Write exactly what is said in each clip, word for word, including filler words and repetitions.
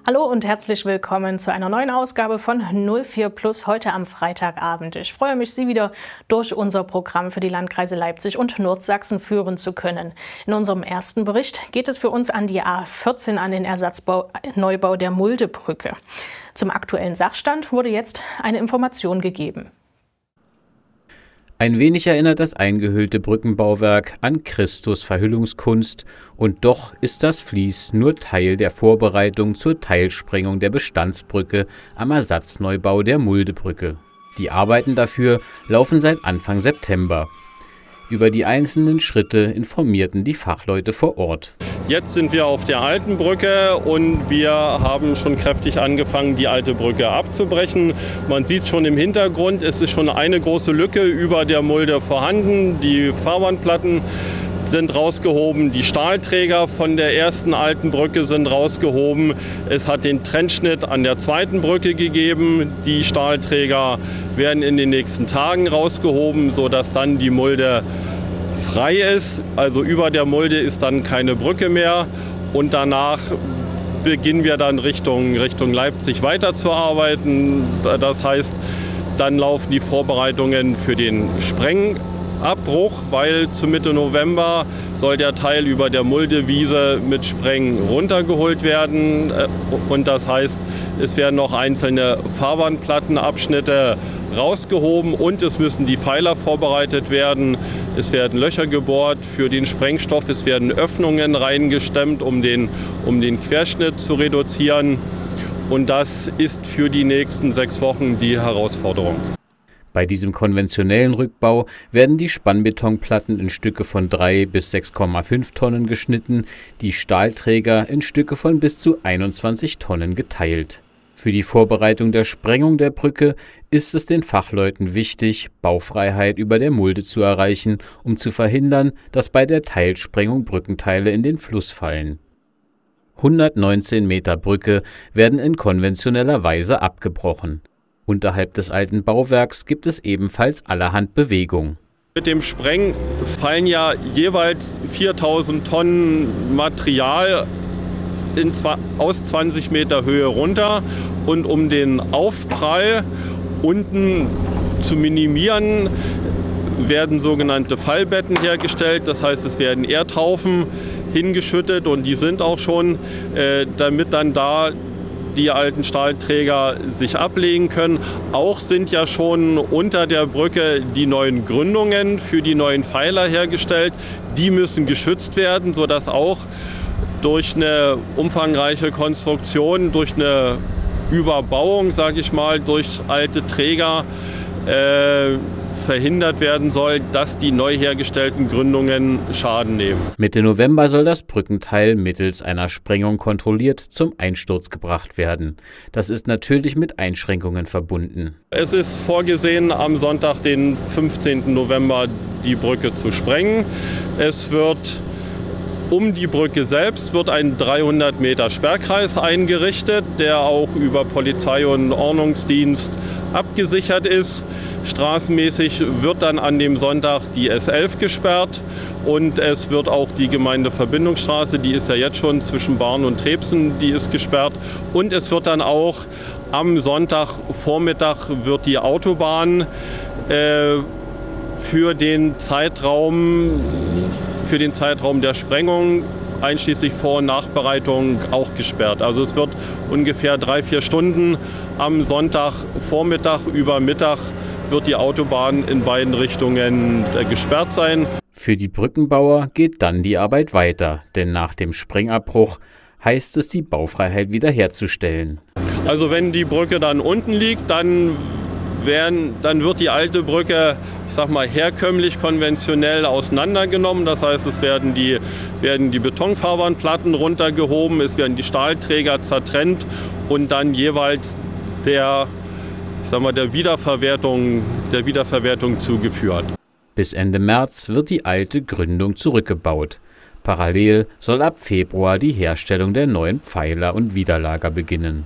Hallo und herzlich willkommen zu einer neuen Ausgabe von null vier Plus heute am Freitagabend. Ich freue mich, Sie wieder durch unser Programm für die Landkreise Leipzig und Nordsachsen führen zu können. In unserem ersten Bericht geht es für uns an die A vierzehn, an den Ersatzbau, Neubau der Muldebrücke. Zum aktuellen Sachstand wurde jetzt eine Information gegeben. Ein wenig erinnert das eingehüllte Brückenbauwerk an Christus Verhüllungskunst, und doch ist das Vlies nur Teil der Vorbereitung zur Teilsprengung der Bestandsbrücke am Ersatzneubau der Muldebrücke. Die Arbeiten dafür laufen seit Anfang September. Über die einzelnen Schritte informierten die Fachleute vor Ort. Jetzt sind wir auf der alten Brücke und wir haben schon kräftig angefangen, die alte Brücke abzubrechen. Man sieht schon im Hintergrund, es ist schon eine große Lücke über der Mulde vorhanden. Die Fahrbahnplatten sind rausgehoben, die Stahlträger von der ersten alten Brücke sind rausgehoben. Es hat den Trennschnitt an der zweiten Brücke gegeben. Die Stahlträger werden in den nächsten Tagen rausgehoben, sodass dann die Mulde frei ist. Also über der Mulde ist dann keine Brücke mehr. Und danach beginnen wir dann Richtung, Richtung Leipzig weiterzuarbeiten. Das heißt, dann laufen die Vorbereitungen für den Sprengabbruch, weil zu Mitte November soll der Teil über der Muldewiese mit Spreng runtergeholt werden. Und das heißt, es werden noch einzelne Fahrbahnplattenabschnitte rausgehoben und es müssen die Pfeiler vorbereitet werden. Es werden Löcher gebohrt für den Sprengstoff, es werden Öffnungen reingestemmt, um den, um den Querschnitt zu reduzieren. Und das ist für die nächsten sechs Wochen die Herausforderung. Bei diesem konventionellen Rückbau werden die Spannbetonplatten in Stücke von drei bis sechs Komma fünf Tonnen geschnitten, die Stahlträger in Stücke von bis zu einundzwanzig Tonnen geteilt. Für die Vorbereitung der Sprengung der Brücke ist es den Fachleuten wichtig, Baufreiheit über der Mulde zu erreichen, um zu verhindern, dass bei der Teilsprengung Brückenteile in den Fluss fallen. hundertneunzehn Meter Brücke werden in konventioneller Weise abgebrochen. Unterhalb des alten Bauwerks gibt es ebenfalls allerhand Bewegung. Mit dem Spreng fallen ja jeweils viertausend Tonnen Material in aus zwanzig Meter Höhe runter, und um den Aufprall unten zu minimieren, werden sogenannte Fallbetten hergestellt. Das heißt, es werden Erdhaufen hingeschüttet und die sind auch schon, äh, damit dann da die alten Stahlträger sich ablegen können. Auch sind ja schon unter der Brücke die neuen Gründungen für die neuen Pfeiler hergestellt. Die müssen geschützt werden, sodass auch durch eine umfangreiche Konstruktion, durch eine Überbauung, sage ich mal, durch alte Träger äh, verhindert werden soll, dass die neu hergestellten Gründungen Schaden nehmen. Mitte November soll das Brückenteil mittels einer Sprengung kontrolliert zum Einsturz gebracht werden. Das ist natürlich mit Einschränkungen verbunden. Es ist vorgesehen, am Sonntag, den fünfzehnten November, die Brücke zu sprengen. Es wird Um die Brücke selbst wird ein dreihundert Meter Sperrkreis eingerichtet, der auch über Polizei und Ordnungsdienst abgesichert ist. Straßenmäßig wird dann an dem Sonntag die S elf gesperrt und es wird auch die Gemeindeverbindungsstraße, die ist ja jetzt schon zwischen Barn und Trebsen, die ist gesperrt. Und es wird dann auch am Sonntagvormittag wird die Autobahn äh, für den Zeitraum für den Zeitraum der Sprengung, einschließlich Vor- und Nachbereitung, auch gesperrt. Also es wird ungefähr drei, vier Stunden am Sonntagvormittag über Mittag wird die Autobahn in beiden Richtungen gesperrt sein. Für die Brückenbauer geht dann die Arbeit weiter, denn nach dem Sprengabbruch heißt es, die Baufreiheit wiederherzustellen. Also wenn die Brücke dann unten liegt, dann, werden, dann wird die alte Brücke, ich sag mal, herkömmlich, konventionell auseinandergenommen. Das heißt, es werden die, werden die Betonfahrbahnplatten runtergehoben, es werden die Stahlträger zertrennt und dann jeweils der, ich sag mal, der Wiederverwertung, der Wiederverwertung zugeführt. Bis Ende März wird die alte Gründung zurückgebaut. Parallel soll ab Februar die Herstellung der neuen Pfeiler und Widerlager beginnen.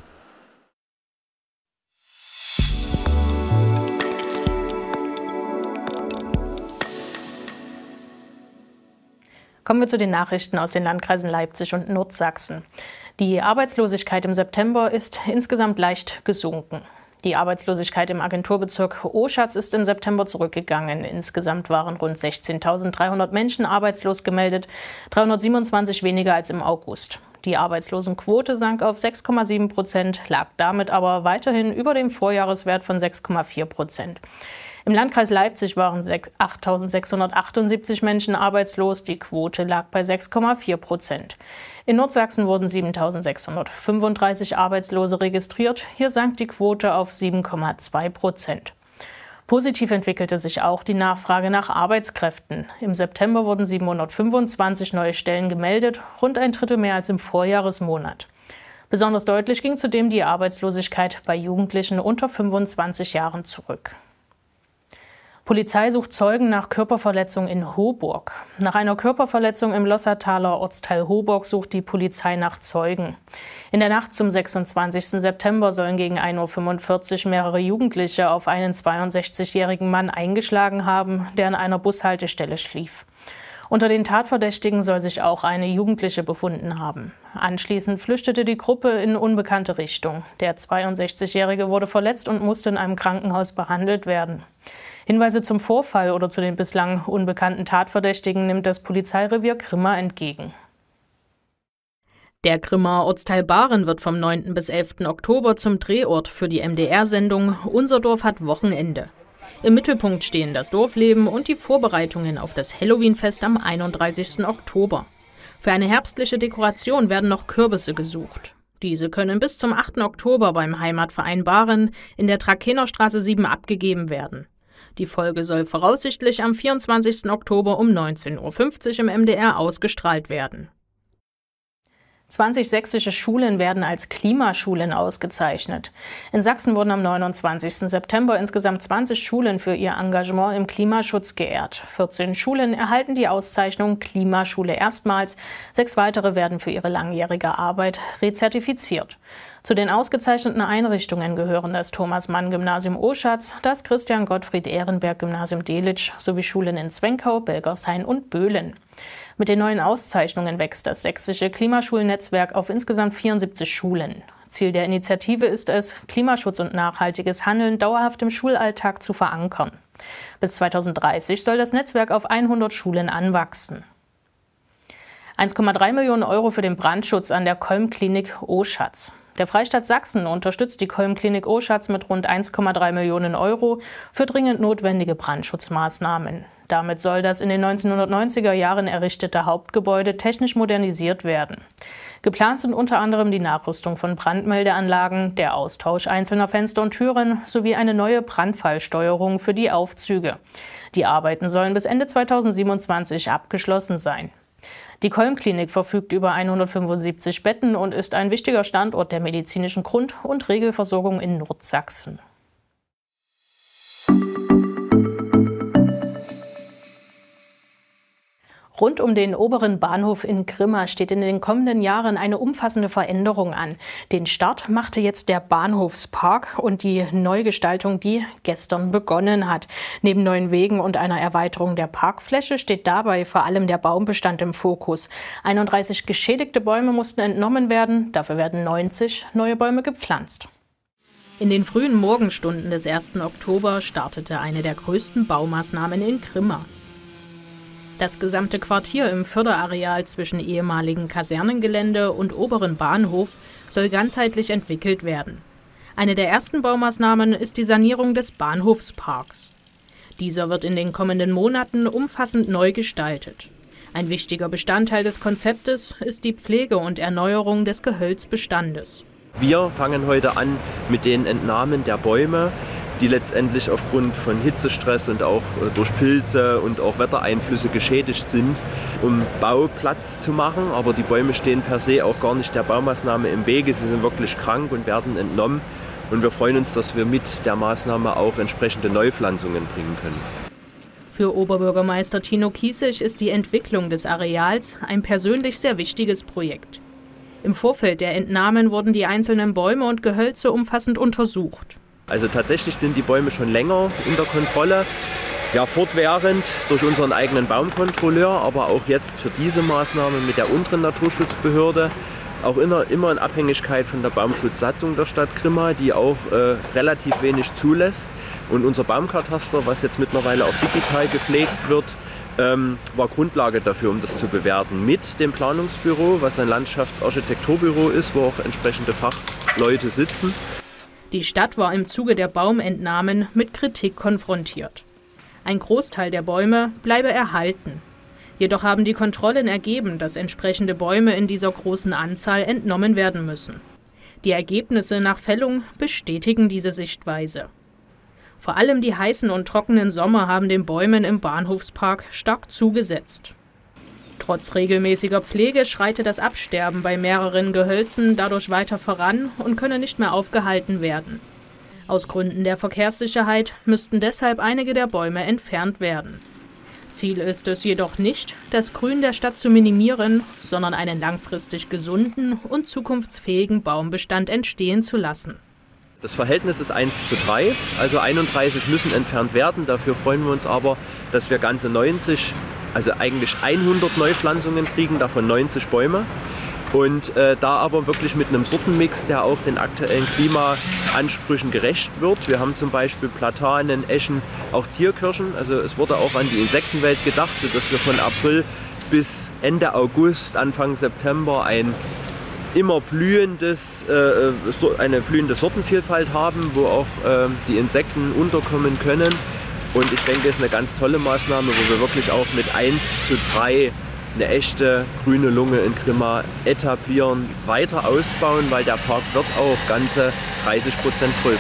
Kommen wir zu den Nachrichten aus den Landkreisen Leipzig und Nordsachsen. Die Arbeitslosigkeit im September ist insgesamt leicht gesunken. Die Arbeitslosigkeit im Agenturbezirk Oschatz ist im September zurückgegangen. Insgesamt waren rund sechzehntausenddreihundert Menschen arbeitslos gemeldet, dreihundertsiebenundzwanzig weniger als im August. Die Arbeitslosenquote sank auf sechs Komma sieben Prozent, lag damit aber weiterhin über dem Vorjahreswert von sechs Komma vier Prozent. Im Landkreis Leipzig waren achttausendsechshundertachtundsiebzig Menschen arbeitslos, die Quote lag bei sechs Komma vier Prozent. In Nordsachsen wurden siebentausendsechshundertfünfunddreißig Arbeitslose registriert, hier sank die Quote auf sieben Komma zwei Prozent. Positiv entwickelte sich auch die Nachfrage nach Arbeitskräften. Im September wurden siebenhundertfünfundzwanzig neue Stellen gemeldet, rund ein Drittel mehr als im Vorjahresmonat. Besonders deutlich ging zudem die Arbeitslosigkeit bei Jugendlichen unter fünfundzwanzig Jahren zurück. Polizei sucht Zeugen nach Körperverletzung in Hoburg. Nach einer Körperverletzung im Lossataler Ortsteil Hoburg sucht die Polizei nach Zeugen. In der Nacht zum sechsundzwanzigsten September sollen gegen ein Uhr fünfundvierzig mehrere Jugendliche auf einen zweiundsechzigjährigen Mann eingeschlagen haben, der an einer Bushaltestelle schlief. Unter den Tatverdächtigen soll sich auch eine Jugendliche befunden haben. Anschließend flüchtete die Gruppe in unbekannte Richtung. Der zweiundsechzigjährige wurde verletzt und musste in einem Krankenhaus behandelt werden. Hinweise zum Vorfall oder zu den bislang unbekannten Tatverdächtigen nimmt das Polizeirevier Grimma entgegen. Der Grimmaer Ortsteil Bahren wird vom neunten bis elften Oktober zum Drehort für die M D R-Sendung Unser Dorf hat Wochenende. Im Mittelpunkt stehen das Dorfleben und die Vorbereitungen auf das Halloween-Fest am einunddreißigsten Oktober. Für eine herbstliche Dekoration werden noch Kürbisse gesucht. Diese können bis zum achten Oktober beim Heimatverein Bahren in der Trakenerstraße sieben abgegeben werden. Die Folge soll voraussichtlich am vierundzwanzigsten Oktober um neunzehn Uhr fünfzig im M D R ausgestrahlt werden. zwanzig sächsische Schulen werden als Klimaschulen ausgezeichnet. In Sachsen wurden am neunundzwanzigsten September insgesamt zwanzig Schulen für ihr Engagement im Klimaschutz geehrt. vierzehn Schulen erhalten die Auszeichnung Klimaschule erstmals, sechs weitere werden für ihre langjährige Arbeit rezertifiziert. Zu den ausgezeichneten Einrichtungen gehören das Thomas-Mann-Gymnasium Oschatz, das Christian-Gottfried-Ehrenberg-Gymnasium Delitzsch sowie Schulen in Zwenkau, Belgershain und Böhlen. Mit den neuen Auszeichnungen wächst das sächsische Klimaschulnetzwerk auf insgesamt vierundsiebzig Schulen. Ziel der Initiative ist es, Klimaschutz und nachhaltiges Handeln dauerhaft im Schulalltag zu verankern. Bis zweitausenddreißig soll das Netzwerk auf hundert Schulen anwachsen. eins Komma drei Millionen Euro für den Brandschutz an der Kolm-Klinik Oschatz. Der Freistaat Sachsen unterstützt die Kolm-Klinik Oschatz mit rund eins Komma drei Millionen Euro für dringend notwendige Brandschutzmaßnahmen. Damit soll das in den neunzehnhundertneunziger Jahren errichtete Hauptgebäude technisch modernisiert werden. Geplant sind unter anderem die Nachrüstung von Brandmeldeanlagen, der Austausch einzelner Fenster und Türen sowie eine neue Brandfallsteuerung für die Aufzüge. Die Arbeiten sollen bis Ende zweitausendsiebenundzwanzig abgeschlossen sein. Die Kolm-Klinik verfügt über hundertfünfundsiebzig Betten und ist ein wichtiger Standort der medizinischen Grund- und Regelversorgung in Nordsachsen. Rund um den oberen Bahnhof in Grimma steht in den kommenden Jahren eine umfassende Veränderung an. Den Start machte jetzt der Bahnhofspark und die Neugestaltung, die gestern begonnen hat. Neben neuen Wegen und einer Erweiterung der Parkfläche steht dabei vor allem der Baumbestand im Fokus. einunddreißig geschädigte Bäume mussten entnommen werden, dafür werden neunzig neue Bäume gepflanzt. In den frühen Morgenstunden des ersten Oktober startete eine der größten Baumaßnahmen in Grimma. Das gesamte Quartier im Förderareal zwischen ehemaligen Kasernengelände und oberen Bahnhof soll ganzheitlich entwickelt werden. Eine der ersten Baumaßnahmen ist die Sanierung des Bahnhofsparks. Dieser wird in den kommenden Monaten umfassend neu gestaltet. Ein wichtiger Bestandteil des Konzeptes ist die Pflege und Erneuerung des Gehölzbestandes. Wir fangen heute an mit den Entnahmen der Bäume, die letztendlich aufgrund von Hitzestress und auch durch Pilze und auch Wettereinflüsse geschädigt sind, um Bauplatz zu machen. Aber die Bäume stehen per se auch gar nicht der Baumaßnahme im Wege. Sie sind wirklich krank und werden entnommen. Und wir freuen uns, dass wir mit der Maßnahme auch entsprechende Neupflanzungen bringen können. Für Oberbürgermeister Tino Kiesig ist die Entwicklung des Areals ein persönlich sehr wichtiges Projekt. Im Vorfeld der Entnahmen wurden die einzelnen Bäume und Gehölze umfassend untersucht. Also tatsächlich sind die Bäume schon länger unter Kontrolle. Ja, fortwährend durch unseren eigenen Baumkontrolleur, aber auch jetzt für diese Maßnahme mit der unteren Naturschutzbehörde, auch immer, immer in Abhängigkeit von der Baumschutzsatzung der Stadt Grimma, die auch äh, relativ wenig zulässt. Und unser Baumkataster, was jetzt mittlerweile auch digital gepflegt wird, ähm, war Grundlage dafür, um das zu bewerten. Mit dem Planungsbüro, was ein Landschaftsarchitekturbüro ist, wo auch entsprechende Fachleute sitzen. Die Stadt war im Zuge der Baumentnahmen mit Kritik konfrontiert. Ein Großteil der Bäume bleibe erhalten. Jedoch haben die Kontrollen ergeben, dass entsprechende Bäume in dieser großen Anzahl entnommen werden müssen. Die Ergebnisse nach Fällung bestätigen diese Sichtweise. Vor allem die heißen und trockenen Sommer haben den Bäumen im Bahnhofspark stark zugesetzt. Trotz regelmäßiger Pflege schreitet das Absterben bei mehreren Gehölzen dadurch weiter voran und könne nicht mehr aufgehalten werden. Aus Gründen der Verkehrssicherheit müssten deshalb einige der Bäume entfernt werden. Ziel ist es jedoch nicht, das Grün der Stadt zu minimieren, sondern einen langfristig gesunden und zukunftsfähigen Baumbestand entstehen zu lassen. Das Verhältnis ist eins zu drei, also einunddreißig müssen entfernt werden. Dafür freuen wir uns aber, dass wir ganze neunzig, also eigentlich hundert Neupflanzungen kriegen, davon neunzig Bäume. Und äh, da aber wirklich mit einem Sortenmix, der auch den aktuellen Klimaansprüchen gerecht wird. Wir haben zum Beispiel Platanen, Eschen, auch Zierkirschen. Also es wurde auch an die Insektenwelt gedacht, sodass wir von April bis Ende August, Anfang September ein immer blühendes, äh, eine blühende Sortenvielfalt haben, wo auch äh, die Insekten unterkommen können. Und ich denke, das ist eine ganz tolle Maßnahme, wo wir wirklich auch mit eins zu drei eine echte grüne Lunge in Grimma etablieren, weiter ausbauen, weil der Park wird auch ganze dreißig Prozent größer.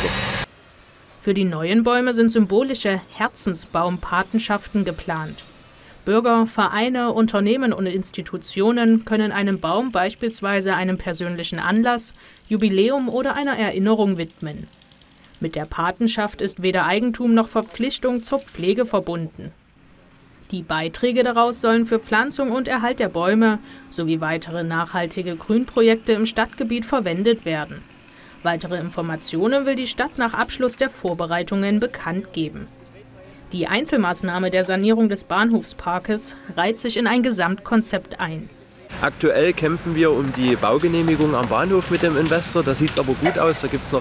Für die neuen Bäume sind symbolische Herzensbaumpatenschaften geplant. Bürger, Vereine, Unternehmen und Institutionen können einen Baum beispielsweise einem persönlichen Anlass, Jubiläum oder einer Erinnerung widmen. Mit der Patenschaft ist weder Eigentum noch Verpflichtung zur Pflege verbunden. Die Beiträge daraus sollen für Pflanzung und Erhalt der Bäume sowie weitere nachhaltige Grünprojekte im Stadtgebiet verwendet werden. Weitere Informationen will die Stadt nach Abschluss der Vorbereitungen bekannt geben. Die Einzelmaßnahme der Sanierung des Bahnhofsparkes reiht sich in ein Gesamtkonzept ein. Aktuell kämpfen wir um die Baugenehmigung am Bahnhof mit dem Investor. Da sieht es aber gut aus. Da gibt es noch